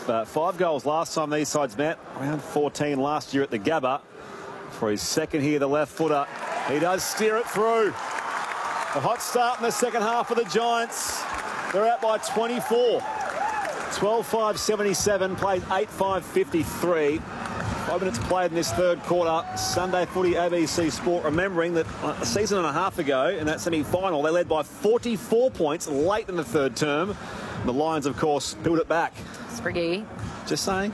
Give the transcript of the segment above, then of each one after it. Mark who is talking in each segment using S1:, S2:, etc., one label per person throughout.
S1: 5 goals last time these sides met. Around 14 last year at the Gabba. For his second here, the left footer. He does steer it through. A hot start in the second half of the Giants. They're out by 24. 12-5-77, played 8-5-53. 5 minutes played in this third quarter. Sunday Footy, ABC Sport, remembering that a season and a half ago in that semi-final, they led by 44 points late in the third term. The Lions, of course, built it back.
S2: Spriggy.
S1: Just saying.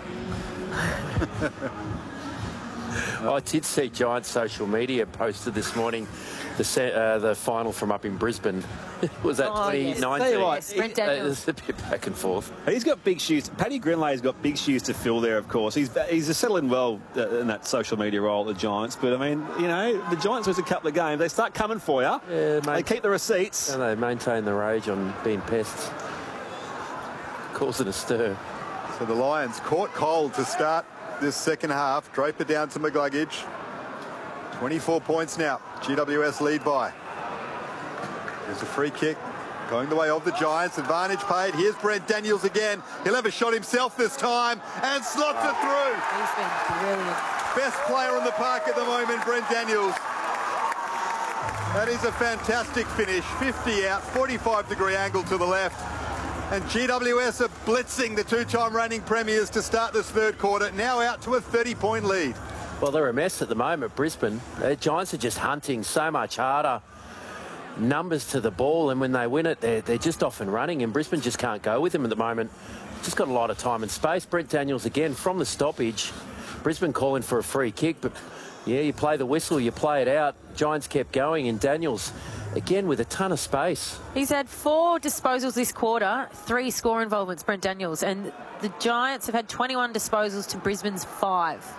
S3: I did see Giants social media posted this morning the final from up in Brisbane. Was that 2019?
S2: Yes, Brent Daniels.
S3: It's a bit back and forth.
S1: He's got big shoes. Paddy Grinley's got big shoes to fill there, of course. He's settling well in that social media role at the Giants. But, I mean, you know, the Giants lose a couple of games. They start coming for you. Yeah, they keep the receipts.
S3: And they maintain the rage on being pests. Causing a stir.
S4: So the Lions caught cold to start this second half. Draper down to McGluggage. 24 points now. GWS lead by. There's a free kick going the way of the Giants. Advantage paid. Here's Brent Daniels again. He'll have a shot himself this time and slots it through.
S2: He's been brilliant.
S4: Best player on the park at the moment, Brent Daniels. That is a fantastic finish. 50 out, 45-degree angle to the left. And GWS are blitzing the two-time reigning premiers to start this third quarter. Now out to a 30-point lead.
S3: Well, they're a mess at the moment, Brisbane. The Giants are just hunting so much harder. Numbers to the ball, and when they win it, they're just off and running, and Brisbane just can't go with them at the moment. Just got a lot of time and space. Brent Daniels again from the stoppage. Brisbane calling for a free kick, but yeah, you play the whistle, you play it out. Giants kept going, and Daniels again with a ton of space.
S2: He's had 4 disposals this quarter, 3 score involvements, Brent Daniels, and the Giants have had 21 disposals to Brisbane's 5.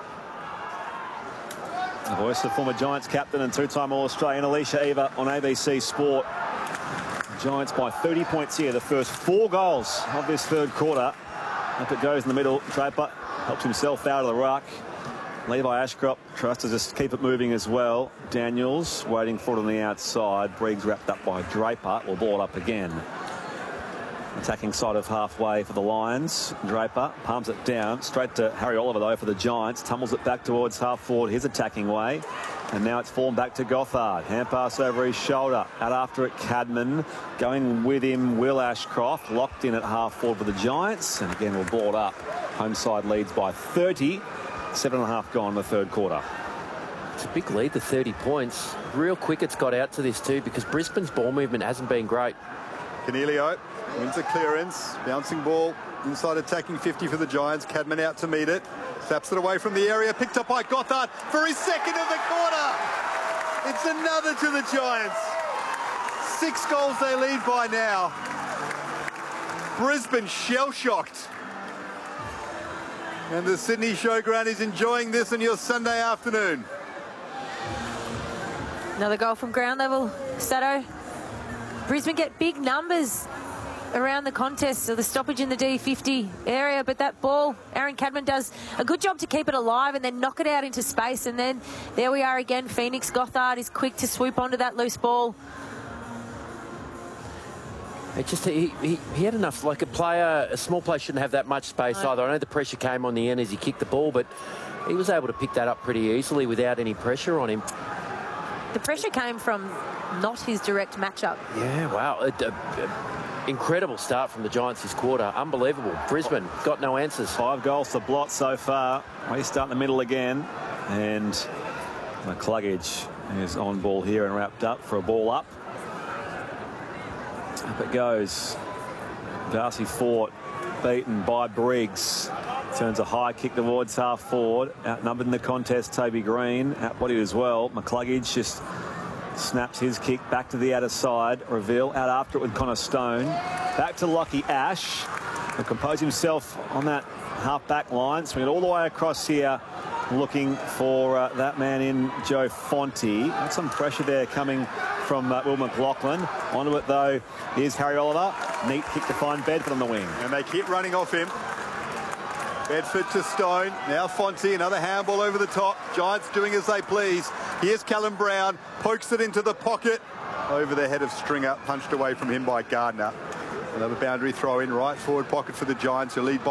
S1: The voice of former Giants captain and two-time All-Australian Alicia Eva on ABC Sport. Giants by 30 points here, the first 4 goals of this third quarter. Up it goes in the middle. Draper helps himself out of the ruck. Levi Ashcroft tries to just keep it moving as well. Daniels waiting for it on the outside. Briggs wrapped up by Draper. Will ball it up again. Attacking side of halfway for the Lions. Draper palms it down. Straight to Harry Oliver, though, for the Giants. Tumbles it back towards half forward, his attacking way. And now it's formed back to Gothard. Hand pass over his shoulder. Out after it, Cadman. Going with him, Will Ashcroft. Locked in at half forward for the Giants. And again, will ball it up. Home side leads by 30. 7.5 gone in the third quarter.
S3: It's a big lead, the 30 points. Real quick it's got out to this too, because Brisbane's ball movement hasn't been great.
S4: Cornelio wins a clearance. Bouncing ball inside attacking 50 for the Giants. Cadman out to meet it. Slaps it away from the area. Picked up by Gothard for his second of the quarter. It's another to the Giants. 6 goals they lead by now. Brisbane shell-shocked. And the Sydney Showground is enjoying this on your Sunday afternoon.
S2: Another goal from ground level. Sato. Brisbane get big numbers around the contest, so the stoppage in the D50 area, but that ball, Aaron Cadman does a good job to keep it alive and then knock it out into space, and then there we are again. Phoenix Gothard is quick to swoop onto that loose ball.
S3: He had enough, like a small player shouldn't have that much space either. I know the pressure came on the end as he kicked the ball, but he was able to pick that up pretty easily without any pressure on him.
S2: The pressure came from not his direct matchup.
S3: Yeah, wow. Incredible start from the Giants this quarter. Unbelievable. Brisbane got no answers.
S1: 5 goals to Blot so far. We start in the middle again. And McCluggage is on ball here and wrapped up for a ball up. Up it goes. Darcy Fort beaten by Briggs. Turns a high kick towards half forward. Outnumbered in the contest, Toby Green. Outbodied as well. McCluggage just snaps his kick back to the outer side. Reveal out after it with Connor Stone. Back to Lockie Ash. Will compose himself on that half-back line. Swing it all the way across here. Looking for that man in Joe Fonte. Got some pressure there coming from Will McLaughlin. Onto it, though, is Harry Oliver. Neat kick to find Bedford on the wing.
S4: And they keep running off him. Bedford to Stone. Now Fonte, another handball over the top. Giants doing as they please. Here's Callum Brown. Pokes it into the pocket. Over the head of Stringer. Punched away from him by Gardner. Another boundary throw in right forward pocket for the Giants, who lead by